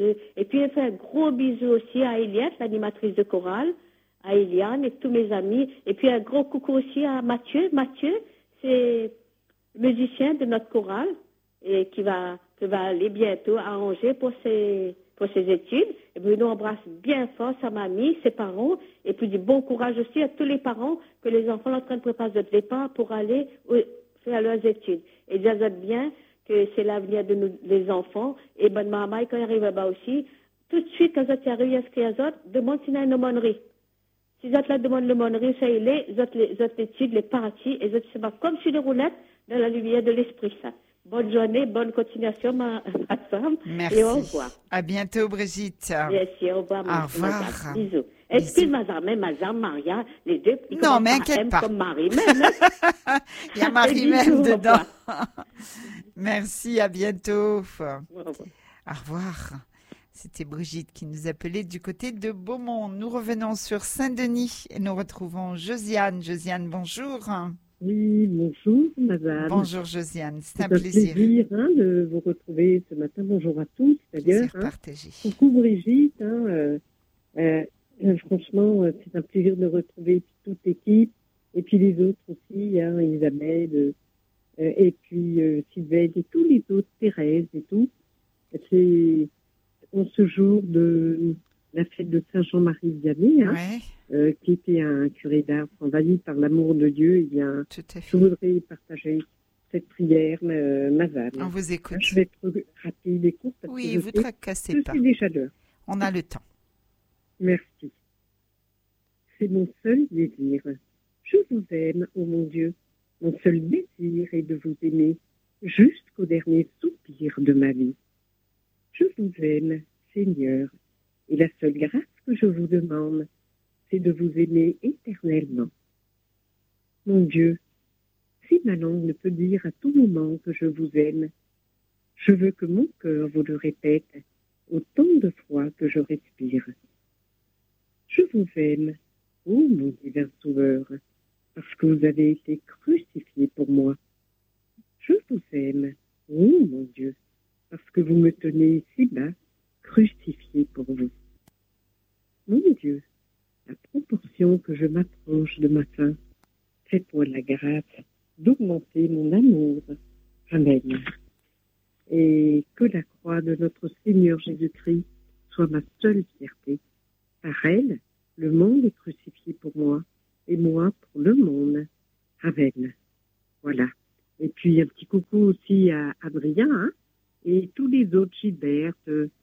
Et puis, elle fait un gros bisou aussi à Eliette, l'animatrice de chorale, à Eliane et tous mes amis. Et puis, un gros coucou aussi à Mathieu. Mathieu, c'est le musicien de notre chorale et qui va aller bientôt à Angers pour ses études. Et puis, nous embrasse bien fort sa mamie, ses parents. Et puis, du bon courage aussi à tous les parents que les enfants sont en train de préparer notre départ pour aller faire leurs études. Et disent bien que c'est l'avenir de nous, les enfants. Et bonne maman, quand il arrive là-bas aussi, tout de suite, quand ils arrivent à inscrire les autres, demande s'il y a une aumônerie. Si les autres la demandent l'aumônerie, ça y est, les autres études, les parties, et les autres se battent comme sur des roulettes dans la lumière de l'Esprit Saint. Bonne journée, bonne continuation, ma femme. Merci. Et au revoir. À bientôt, Brigitte. Merci, au revoir. Au revoir. Bisous. Excuse Mazar, Maria, les deux. Non, mais inquiète pas. Comme Marie-Même. Il y a Marie-Même dedans. Merci, à bientôt. Au revoir. C'était Brigitte qui nous appelait du côté de Beaumont. Nous revenons sur Saint-Denis et nous retrouvons Josiane. Josiane, bonjour. Oui, bonjour, madame. Bonjour, Josiane. C'est un plaisir. De vous retrouver ce matin. Bonjour à tous, d'ailleurs. Plaisir partagé. Coucou, Brigitte. Franchement, c'est un plaisir de retrouver toute l'équipe. Et puis les autres aussi, Isabelle, et puis Sylvette et tous les autres, Thérèse et tout. C'est en ce jour de la fête de Saint-Jean-Marie Vianney, qui était un curé d'Ars envahi par l'amour de Dieu. Eh bien, je voudrais partager cette prière, madame. On vous écoute. Je vais être rapide et courte. Oui, vous ne tracassez pas. Je suis déjà l'heure. On a le temps. Merci. C'est mon seul désir. Je vous aime, ô mon Dieu. Mon seul désir est de vous aimer jusqu'au dernier soupir de ma vie. Je vous aime, Seigneur, et la seule grâce que je vous demande, c'est de vous aimer éternellement. Mon Dieu, si ma langue ne peut dire à tout moment que je vous aime, je veux que mon cœur vous le répète autant de fois que je respire. Je vous aime, ô mon divin Sauveur, parce que vous avez été crucifié pour moi. Je vous aime, ô mon Dieu, parce que vous me tenez si bas, crucifié pour vous. Mon Dieu, la proportion que je m'approche de ma fin, faites-moi la grâce d'augmenter mon amour. Amen. Et que la croix de notre Seigneur Jésus-Christ soit ma seule fierté. Par elle, le monde est crucifié pour moi, et moi pour le monde. Amen. Voilà. Et puis un petit coucou aussi à Adrien, et tous les autres, Gilberte,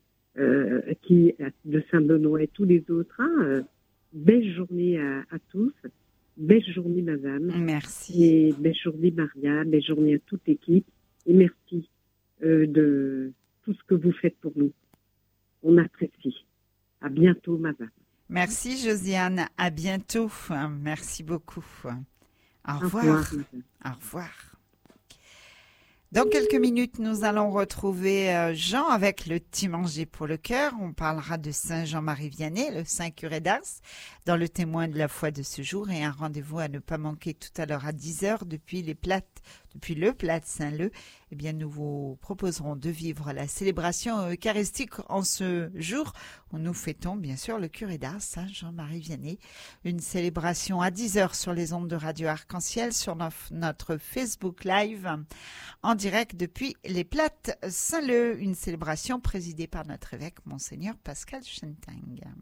de Saint-Benoît et tous les autres. Belle journée à tous. Belle journée, madame. Merci. Et belle journée, Maria. Belle journée à toute l'équipe. Et merci de tout ce que vous faites pour nous. On apprécie. À bientôt, madame. Merci, Josiane. À bientôt. Merci beaucoup. Au revoir. Au revoir. Dans quelques minutes, nous allons retrouver Jean avec le petit manger pour le cœur. On parlera de Saint Jean-Marie Vianney, le Saint curé d'Ars, dans le témoin de la foi de ce jour, et un rendez-vous à ne pas manquer tout à l'heure à 10h depuis le Plat de Saint-Leu. Eh bien, nous vous proposerons de vivre la célébration eucharistique en ce jour où nous fêtons bien sûr le curé d'Ars, Saint Jean-Marie Vianney. Une célébration à 10h sur les ondes de Radio Arc-en-Ciel, sur notre Facebook Live, en direct depuis les Plates Saint-Leu. Une célébration présidée par notre évêque, Monseigneur Pascal Schentang.